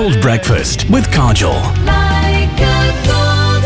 Gold Breakfast with Kajol. Like a gold.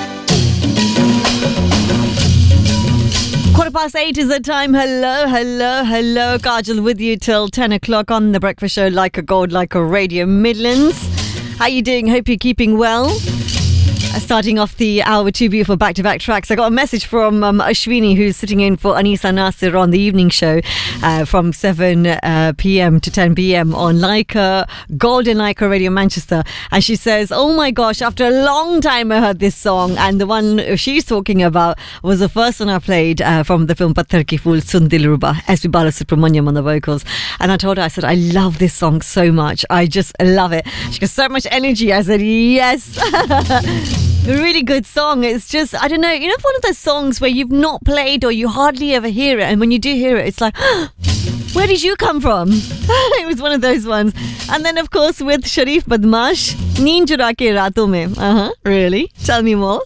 8:15 is the time. Hello. Kajol with you till 10 o'clock on The Breakfast Show, Like a Gold, Like a Radio Midlands. How you doing? Hope you're keeping well. Starting off the hour with two beautiful back-to-back tracks. I got a message from Ashwini, who's sitting in for Anisa Nasir on the evening show from 7 p.m. to 10 p.m. on Leica Gold and Leica Radio Manchester. And she says, oh my gosh, after a long time I heard this song, and the one she's talking about was the first one I played from the film Patthar Ki Phool Sun Dilruba, S.P. Balasubramaniam on the vocals. And I told her, I said, I love this song so much. I just love it. She got so much energy. I said, yes. A really good song. It's just, I don't know, you know, one of those songs where you've not played or you hardly ever hear it, and when you do hear it, it's like, where did you come from? It was one of those ones. And then, of course, with Sharif Badmash, Neend Chura Ke Raaton Mein. Really? Tell me more.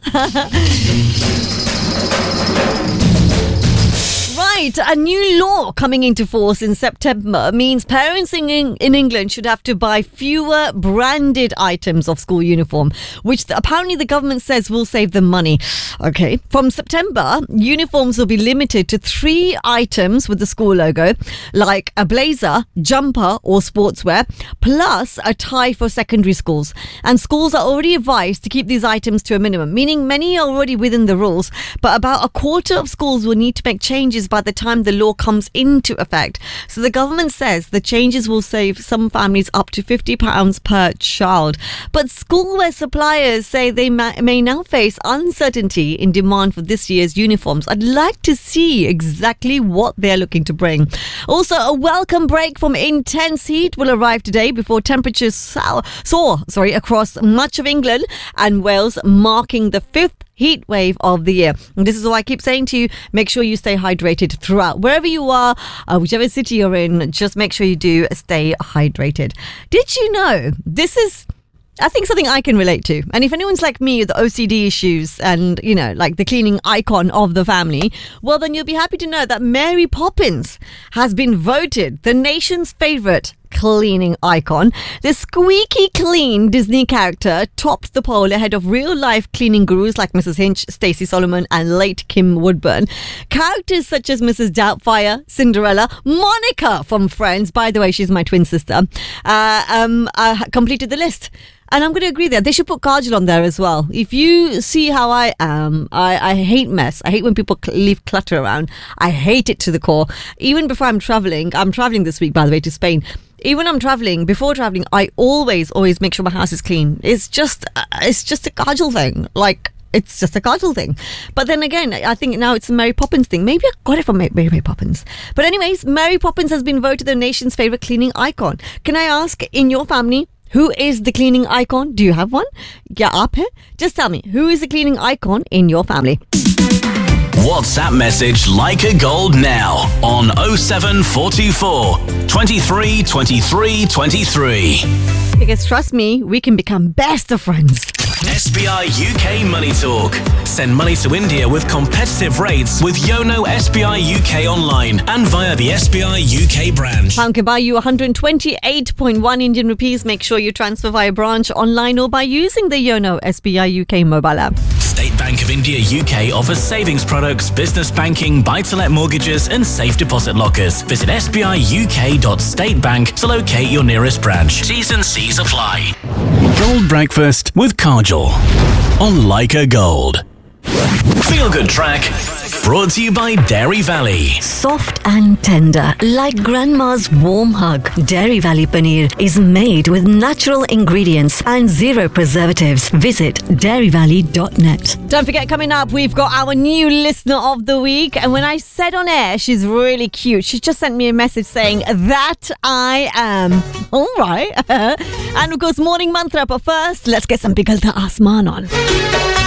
Right, a new law coming into force in September means parents in England should have to buy fewer branded items of school uniform, which apparently the government says will save them money. Okay, from September, uniforms will be limited to 3 items with the school logo, like a blazer, jumper or sportswear, plus a tie for secondary schools. And schools are already advised to keep these items to a minimum, meaning many are already within the rules, but about a quarter of schools will need to make changes by the time the law comes into effect. So the government says the changes will save some families up to £50 per child. But schoolwear suppliers say they may now face uncertainty in demand for this year's uniforms. I'd like to see exactly what they're looking to bring. Also, a welcome break from intense heat will arrive today before temperatures soar across much of England and Wales, marking the 5th heat wave of the year. And this is why I keep saying to you, make sure you stay hydrated throughout. Wherever you are, whichever city you're in, just make sure you do stay hydrated. Did you know this is, I think, something I can relate to? And if anyone's like me with the OCD issues and, you know, like the cleaning icon of the family, well, then you'll be happy to know that Mary Poppins has been voted the nation's favourite cleaning icon. The squeaky clean Disney character topped the poll ahead of real-life cleaning gurus like Mrs. Hinch, Stacey Solomon and late Kim Woodburn. Characters such as Mrs. Doubtfire, Cinderella, Monica from Friends, by the way, she's my twin sister, completed the list. And I'm going to agree there. They should put Kajol on there as well. If you see how I am, I hate mess. I hate when people leave clutter around. I hate it to the core. Even before I'm traveling this week, by the way, to Spain. Even when I'm traveling, before traveling, I always make sure my house is clean. It's just a Kajol thing. Like, it's just a Kajol thing. But then again, I think now it's a Mary Poppins thing. Maybe I got it from Mary Poppins. But anyways, Mary Poppins has been voted the nation's favourite cleaning icon. Can I ask, in your family, who is the cleaning icon? Do you have one? Yeah, up here. Just tell me, who is the cleaning icon in your family? WhatsApp message Like a Gold now on 07424 23 23 23. Because trust me, we can become best of friends. SBI UK Money Talk. Send money to India with competitive rates with Yono SBI UK online and via the SBI UK branch. Pound can buy you 128.1 Indian rupees. Make sure you transfer via branch, online or by using the Yono SBI UK mobile app. State Bank of India UK offers savings products, business banking, buy-to-let mortgages and safe deposit lockers. Visit sbiuk.statebank to locate your nearest branch. T's and C's apply. Gold Breakfast with Kajol on Like a Gold. Feel Good Track brought to you by Dairy Valley. Soft and tender, like grandma's warm hug. Dairy Valley Paneer is made with natural ingredients and 0 preservatives. Visit dairyvalley.net. Don't forget, coming up, we've got our new listener of the week. And when I said on air, she's really cute. She just sent me a message saying, that I am. All right. And of course, morning mantra. But first, let's get some Pigalta Asman on.